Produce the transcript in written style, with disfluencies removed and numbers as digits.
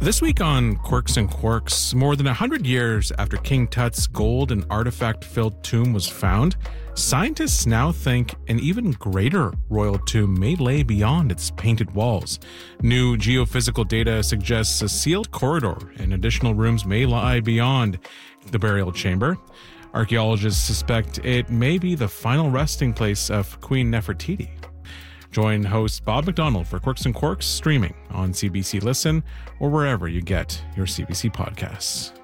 This week on Quirks and Quarks, more than 100 years after King Tut's gold and artifact-filled tomb was found, scientists now think an even greater royal tomb may lay beyond its painted walls. New geophysical data suggests a sealed corridor and additional rooms may lie beyond the burial chamber. Archaeologists suspect it may be the final resting place of Queen Nefertiti. Join host Bob McDonald for Quirks and Quarks, streaming on CBC Listen or wherever you get your CBC podcasts.